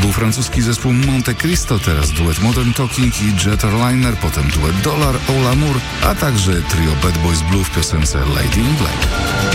był francuski zespół Monte Cristo, teraz duet Modern Talking i Jeterliner, potem duet Dollar, All Amour, a także trio Bad Boys Blue w piosence Lady in Black.